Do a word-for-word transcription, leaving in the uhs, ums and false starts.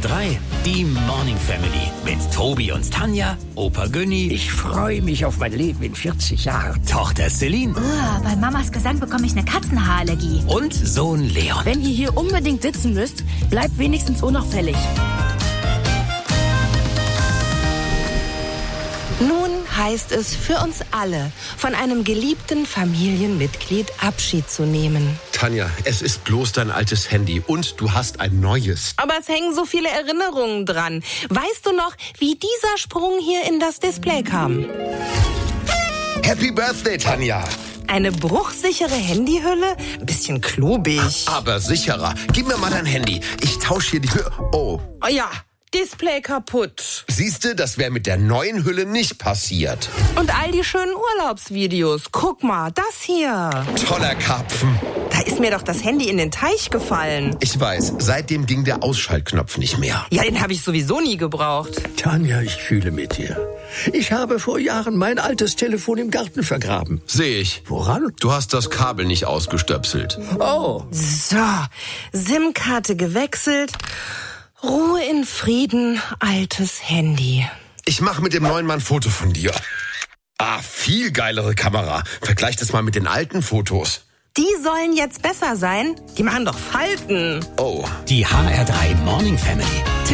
drei, die Morning Family mit Tobi und Tanja, Opa Günni. Ich freue mich auf mein Leben in vierzig Jahren. Tochter Celine. Oh, bei Mamas Gesang bekomme ich eine Katzenhaarallergie. Und Sohn Leon. Wenn ihr hier unbedingt sitzen müsst, bleibt wenigstens unauffällig. Nun heißt es für uns alle, von einem geliebten Familienmitglied Abschied zu nehmen. Tanja, es ist bloß dein altes Handy und du hast ein neues. Aber es hängen so viele Erinnerungen dran. Weißt du noch, wie dieser Sprung hier in das Display kam? Happy Birthday, Tanja. Eine bruchsichere Handyhülle? Ein bisschen klobig. Aber sicherer. Gib mir mal dein Handy. Ich tausche hier die Hülle. Oh. Oh ja. Display kaputt. Siehste, das wäre mit der neuen Hülle nicht passiert. Und all die schönen Urlaubsvideos. Guck mal, das hier. Toller Karpfen. Da ist mir doch das Handy in den Teich gefallen. Ich weiß, seitdem ging der Ausschaltknopf nicht mehr. Ja, den habe ich sowieso nie gebraucht. Tanja, ich fühle mit dir. Ich habe vor Jahren mein altes Telefon im Garten vergraben. Sehe ich. Woran? Du hast das Kabel nicht ausgestöpselt. Oh. So, SIM-Karte gewechselt. Ruhe in Frieden, altes Handy. Ich mache mit dem neuen Mann ein Foto von dir. Ah, viel geilere Kamera. Vergleich das mal mit den alten Fotos. Die sollen jetzt besser sein? Die machen doch Falten. Oh. Die H R drei Morning Family.